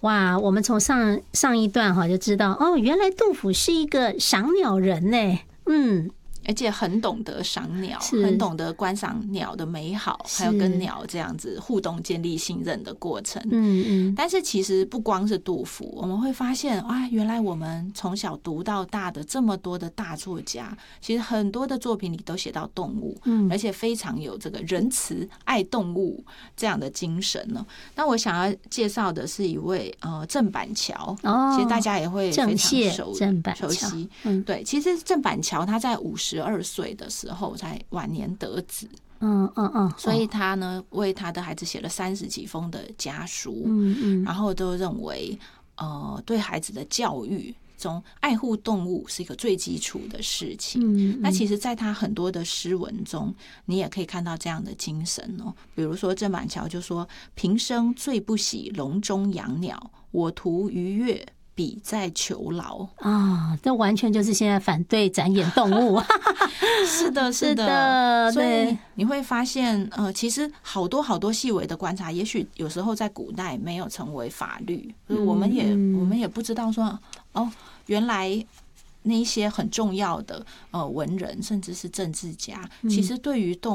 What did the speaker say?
哇，我们从上一段就知道哦，原来杜甫是一个赏鸟人呢。 而且很懂得赏鸟，很懂得观赏鸟的美好，还有跟鸟这样子互动、建立信任的过程。但是其实不光是杜甫，我们会发现原来我们从小读到大的这么多的大作家，其实很多的作品里都写到动物，而且非常有这个仁慈、爱动物这样的精神呢。那我想要介绍的是一位郑板桥，其实大家也会非常熟悉。对，其实郑板桥他在52岁的时候才晚年得子，所以他呢为他的孩子写了30几封的家书，然后都认为对孩子的教育中爱护动物是一个最基础的事情。那其实在他很多的诗文中你也可以看到这样的精神比如说郑板桥就说，平生最不喜笼中养鸟，我图愉悦比在囚牢这完全就是现在反对展演动物。 是的，是的，所以你会发现，其实好多细微的观察，也许有时候在古代没有成为法律，我们也不知道说，原来那些很重要的文人，甚至是政治家，其实对于动